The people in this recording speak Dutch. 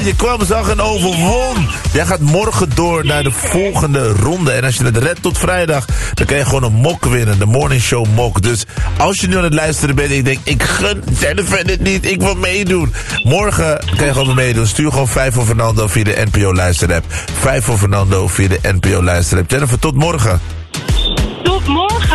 je kwam, zag en overwon. Jij gaat morgen door naar de volgende ronde. En als je het redt tot vrijdag, dan kan je gewoon een mok winnen. De Morning Show mok. Dus als je nu aan het luisteren bent en je denkt, ik gun Jennifer dit niet, ik wil meedoen. Morgen kan je gewoon meedoen. Stuur gewoon 5 voor Fernando via de NPO luisterapp. 5 voor Fernando via de NPO luisterapp. Jennifer, tot morgen. Tot morgen.